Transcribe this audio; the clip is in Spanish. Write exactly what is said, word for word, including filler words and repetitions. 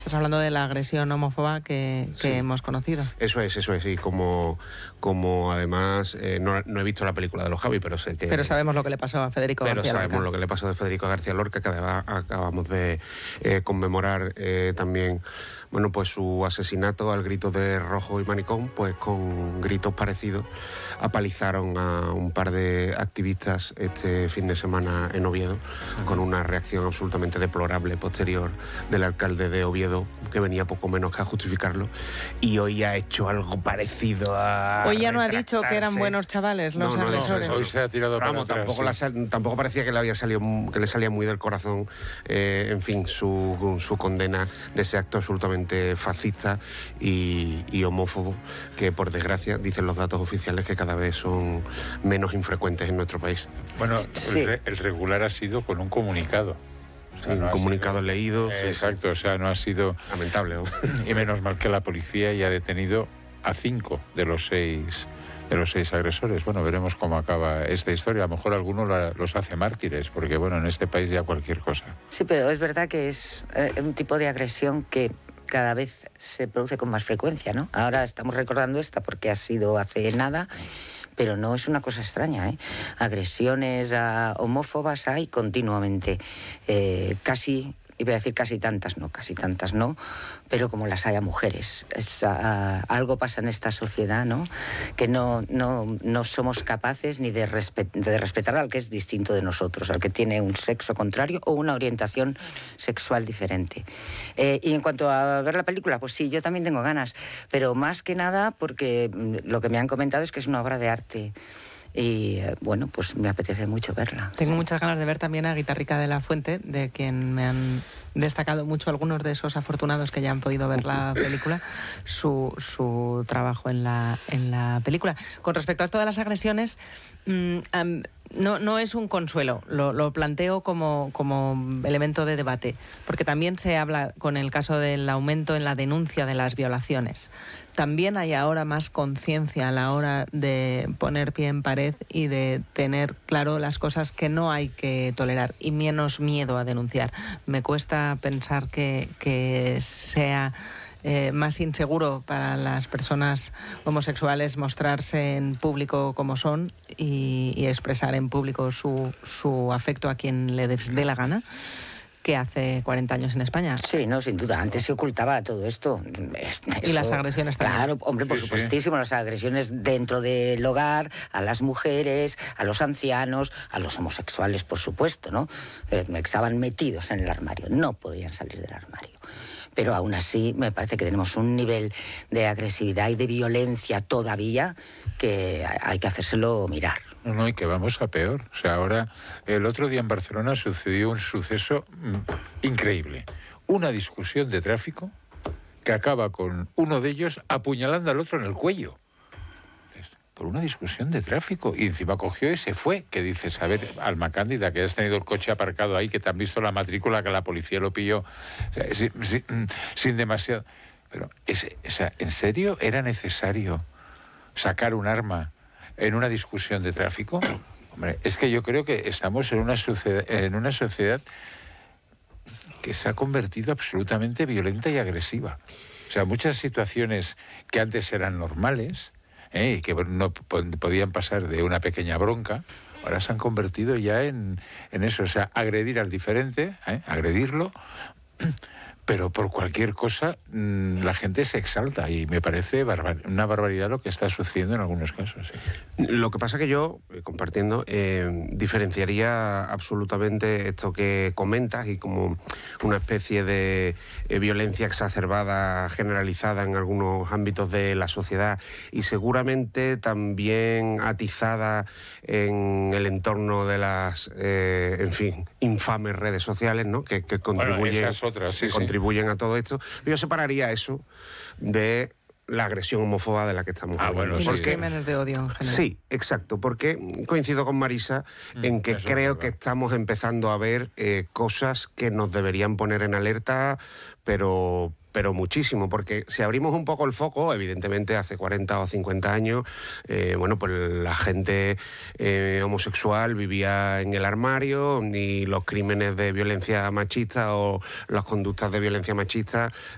Estás hablando de la agresión homófoba que, que sí. hemos conocido. Eso es, eso es, y como, como además, eh, no, no he visto la película de los Javi, pero sé que... Pero sabemos lo que le pasó a Federico pero García Lorca. Pero sabemos lo que le pasó a Federico García Lorca, que además acabamos de eh, conmemorar eh, también, bueno, pues su asesinato al grito de Rojo y Manicón, pues con gritos parecidos apalizaron a un par de activistas este fin de semana en Oviedo, uh-huh. con una reacción absolutamente deplorable posterior del alcalde de Oviedo, que venía poco menos que a justificarlo, y hoy ha hecho algo parecido a... Hoy ya no ha dicho que eran buenos chavales los no, no, agresores. No, hoy se ha tirado para Vamos, atrás, tampoco, sí. la, tampoco parecía que le había salido, que le salía muy del corazón, eh, en fin, su, su condena de ese acto absolutamente fascista y, y homófobo, que por desgracia dicen los datos oficiales que cada vez son menos infrecuentes en nuestro país. Bueno, sí. el, re, el regular ha sido con un comunicado. O sea, sí, no un comunicado sido, leído. Eh, exacto, o sea, no ha sido... Lamentable, ¿no? Y menos mal que la policía ya ha detenido a cinco de los seis... de los seis agresores. Bueno, veremos cómo acaba esta historia. A lo mejor alguno la, los hace mártires, porque bueno, en este país ya cualquier cosa. Sí, pero es verdad que es eh, un tipo de agresión que cada vez se produce con más frecuencia, ¿no? Ahora estamos recordando esta porque ha sido hace nada, pero no es una cosa extraña, ¿eh? Agresiones a homófobas hay continuamente, eh, casi... iba a decir casi tantas, no, casi tantas no, pero como las hay a mujeres. Es, uh, algo pasa en esta sociedad, ¿no? Que no, no, no somos capaces ni de, respet de respetar al que es distinto de nosotros, al que tiene un sexo contrario o una orientación sexual diferente. Eh, y en cuanto a ver la película, pues sí, yo también tengo ganas, pero más que nada porque lo que me han comentado es que es una obra de arte. Y bueno, pues me apetece mucho verla. Tengo muchas ganas de ver también a Guitarrica de la Fuente, de quien me han destacado mucho algunos de esos afortunados que ya han podido ver la película, su, su trabajo en la, en la película. Con respecto a todas las agresiones, mmm, um, no, no es un consuelo, lo, lo planteo como, como elemento de debate, porque también se habla con el caso del aumento en la denuncia de las violaciones. También hay ahora más conciencia a la hora de poner pie en pared y de tener claro las cosas que no hay que tolerar y menos miedo a denunciar. Me cuesta pensar que, que sea eh, más inseguro para las personas homosexuales mostrarse en público como son y, y expresar en público su, su afecto a quien le dé la gana, que hace cuarenta años en España. Sí, no, sin duda. Antes se ocultaba todo esto. Eso, y las agresiones también. Claro, hombre, por sí, supuestísimo. Sí. Las agresiones dentro del hogar, a las mujeres, a los ancianos, a los homosexuales, por supuesto, ¿no? Eh, estaban metidos en el armario. No podían salir del armario. Pero aún así me parece que tenemos un nivel de agresividad y de violencia todavía que hay que hacérselo mirar. No, no, y que vamos a peor. O sea, ahora, el otro día en Barcelona sucedió un suceso mm, increíble. Una discusión de tráfico que acaba con uno de ellos apuñalando al otro en el cuello. Entonces, por una discusión de tráfico. Y encima cogió y se fue. Que dices, a ver, Alma Cándida, que has tenido el coche aparcado ahí, que te han visto la matrícula, que la policía lo pilló, o sea, sin, sin, sin demasiado... Pero, ese, o sea, ¿en serio era necesario sacar un arma en una discusión de tráfico? Hombre, es que yo creo que estamos en una sociedad, en una sociedad que se ha convertido absolutamente violenta y agresiva. O sea, muchas situaciones que antes eran normales, ¿eh? Y que no podían pasar de una pequeña bronca, ahora se han convertido ya en, en eso. O sea, agredir al diferente, ¿eh? Agredirlo, pero por cualquier cosa mmm, la gente se exalta y me parece barbar una barbaridad lo que está sucediendo en algunos casos. Sí. Lo que pasa que yo, eh, compartiendo, eh, diferenciaría absolutamente esto que comentas y como una especie de eh, violencia exacerbada, generalizada en algunos ámbitos de la sociedad y seguramente también atizada en el entorno de las, eh, en fin, infames redes sociales, ¿no? Que, que contribuyen... Bueno, esas otras, sí, sí. contribuyen a todo esto. Yo separaría eso de la agresión homófoba de la que estamos ah, hablando. Bueno, y los crímenes de odio en general. Sí, exacto, porque coincido con Marisa mm, en que creo que estamos empezando a ver eh, cosas que nos deberían poner en alerta, pero... pero muchísimo, porque si abrimos un poco el foco, evidentemente hace cuarenta o cincuenta años, eh, bueno, pues la gente eh, homosexual vivía en el armario y los crímenes de violencia machista o las conductas de violencia machista